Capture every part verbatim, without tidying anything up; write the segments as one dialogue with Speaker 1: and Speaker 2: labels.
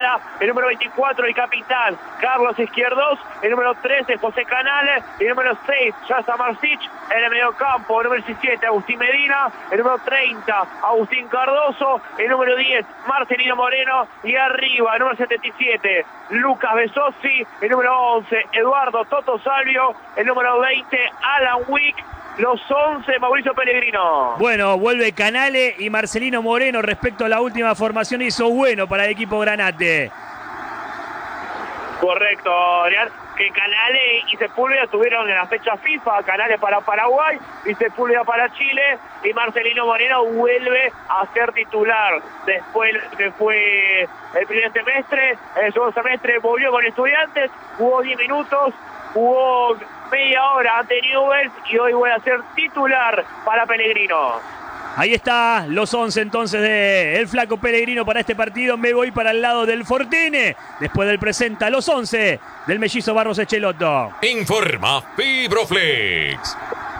Speaker 1: Lara, el número veinticuatro, el capitán Carlos Izquierdos, el número trece, José Canales, el número seis, Yasa Marcich, en el mediocampo, el número diecisiete, Agustín Medina, el número treinta, Agustín Cardoso, el número diez, Marcelino Moreno, y arriba, el número setenta y siete, Lucas Besosi, el número once, Eduardo Toto Salvio, el número veinte, Alan Wick, los once, Mauricio Pellegrino.
Speaker 2: Bueno, vuelve Canale y Marcelino Moreno respecto a la última formación, hizo bueno para el equipo Granate.
Speaker 1: Correcto, Adrián, que Canale y Sepúlveda tuvieron en la fecha FIFA, Canale para Paraguay y Sepúlveda para Chile, y Marcelino Moreno vuelve a ser titular después que fue el primer semestre. El segundo semestre volvió con Estudiantes, jugó diez minutos, jugó media hora ante Newell's y hoy vuelve a ser titular para Pellegrino.
Speaker 2: Ahí está los once entonces de el flaco Pellegrino para este partido. Me voy para el lado del Fortene. Después del presenta los once del mellizo Barros Echeloto.
Speaker 3: Informa Fibroflex.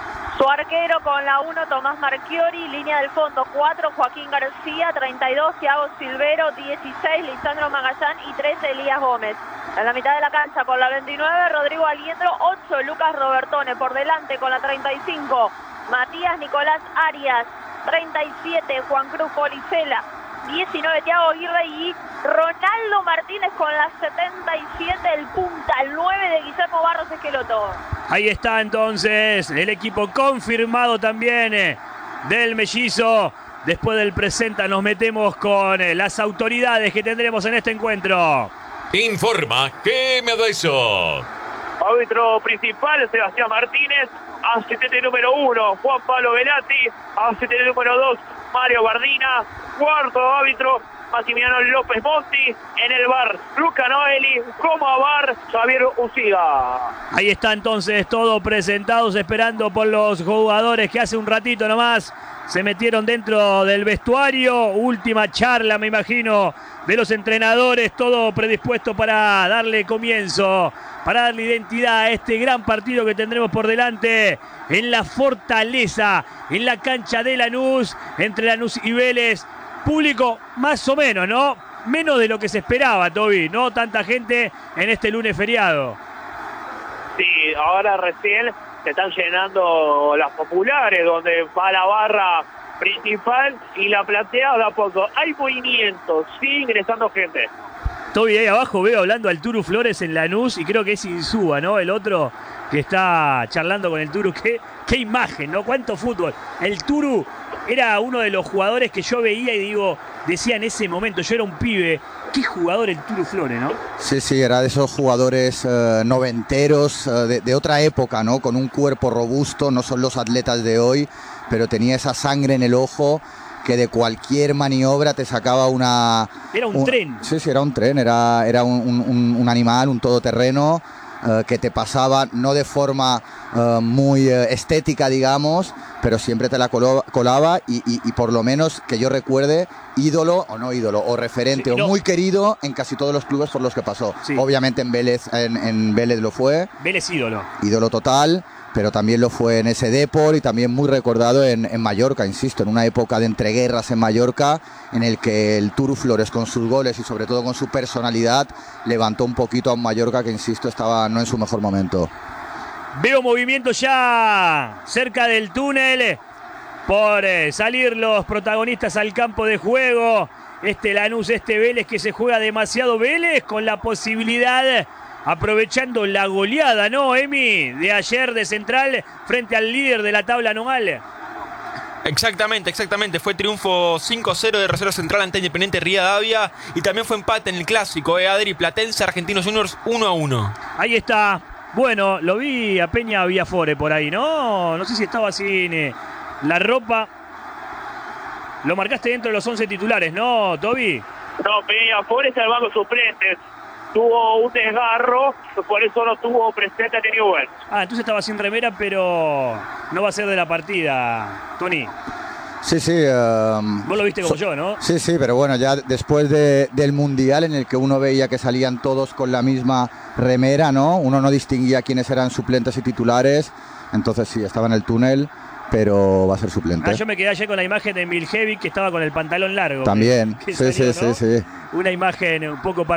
Speaker 4: Su arquero con la uno, Tomás Marchiori. Línea del fondo, cuatro, Joaquín García. treinta y dos, Thiago Silvero. dieciséis, Lisandro Magallán. Y trece, Elías Gómez. En la mitad de la cancha con la veintinueve, Rodrigo Aliendro. ocho, Lucas Robertone. Por delante con la treinta y cinco, Matías Nicolás Arias. treinta y siete, Juan Cruz Policela. diecinueve, Thiago Aguirre. Y Ronaldo Martínez con la setenta y siete, el punta, el nueve de Guillermo Barros Esqueloto.
Speaker 2: Ahí está entonces el equipo confirmado también eh, del mellizo. Después del presenta nos metemos con eh, las autoridades que tendremos en este encuentro.
Speaker 3: Informa que me eso.
Speaker 1: Árbitro principal, Sebastián Martínez. Asistente número uno, Juan Pablo Velati. Asistente número dos, Mario Bardina. Cuarto árbitro, Maximiliano López Monti. En el bar, Luca Noeli. Como a bar, Javier Uciga.
Speaker 2: Ahí está entonces todo presentados, esperando por los jugadores que hace un ratito nomás se metieron dentro del vestuario. Última charla, me imagino, de los entrenadores, todo predispuesto para darle comienzo, para darle identidad a este gran partido que tendremos por delante en la Fortaleza, en la cancha de Lanús, entre Lanús y Vélez. Público más o menos, ¿no? Menos de lo que se esperaba, Toby, no tanta gente en este lunes feriado.
Speaker 1: Sí, ahora recién se están llenando las populares, donde va la barra principal y la platea de a poco. Hay movimientos, sigue ingresando gente.
Speaker 2: Toby, ahí abajo veo hablando al Turu Flores en Lanús y creo que es Insúa, ¿no? El otro que está charlando con el Turu. Qué, qué imagen, ¿no? Cuánto fútbol. El Turu era uno de los jugadores que yo veía y digo, decía en ese momento, yo era un pibe, qué jugador el Turu Flores, ¿no?
Speaker 5: Sí, sí, era de esos jugadores eh, noventeros, eh, de, de otra época, ¿no? Con un cuerpo robusto, no son los atletas de hoy, pero tenía esa sangre en el ojo que de cualquier maniobra te sacaba una...
Speaker 2: Era un,
Speaker 5: un
Speaker 2: tren.
Speaker 5: Sí, sí, era un tren, era, era un, un, un animal, un todoterreno eh, que te pasaba no de forma eh, muy eh, estética, digamos, pero siempre te la coló, colaba y, y, y por lo menos que yo recuerde, ídolo o no ídolo, o referente, sí, no. o muy querido en casi todos los clubes por los que pasó. Sí. Obviamente en Vélez, en, en Vélez lo fue.
Speaker 2: Vélez ídolo.
Speaker 5: Ídolo total. Pero también lo fue en ese Depor y también muy recordado en, en Mallorca, insisto, en una época de entreguerras en Mallorca, en el que el Turu Flores con sus goles y sobre todo con su personalidad levantó un poquito a un Mallorca que, insisto, estaba no en su mejor momento.
Speaker 2: Veo movimiento ya cerca del túnel por eh, salir los protagonistas al campo de juego. Este Lanús, este Vélez que se juega demasiado. Vélez con la posibilidad... aprovechando la goleada, ¿no, Emi? De ayer de Central frente al líder de la tabla anual.
Speaker 6: Exactamente, exactamente. Fue triunfo cinco cero de Rosario Central ante Independiente Rivadavia. Y también fue empate en el clásico, ¿eh? Adri, Platense, Argentinos Juniors uno a uno.
Speaker 2: Ahí está. Bueno, lo vi a Peña Villafore por ahí, ¿no? No sé si estaba sin eh, la ropa. Lo marcaste dentro de los once titulares, ¿no, Toby?
Speaker 1: No, Peña Villafore está en el banco suplentes. Tuvo un desgarro, por eso no tuvo presente a Newell's.
Speaker 2: Ah, entonces estaba sin remera, pero no va a ser de la partida, Tony.
Speaker 5: Sí, sí. Um,
Speaker 2: Vos lo viste como
Speaker 5: so,
Speaker 2: yo, ¿no?
Speaker 5: Sí, sí, pero bueno, ya después de, del Mundial en el que uno veía que salían todos con la misma remera, ¿no? Uno no distinguía quiénes eran suplentes y titulares, entonces sí, estaba en el túnel, pero va a ser suplente.
Speaker 2: Ah, yo me quedé ayer con la imagen de Miljevic que estaba con el pantalón largo.
Speaker 5: También,
Speaker 2: que, que
Speaker 5: sí,
Speaker 2: salió,
Speaker 5: sí,
Speaker 2: ¿no?
Speaker 5: sí, sí.
Speaker 2: Una imagen un poco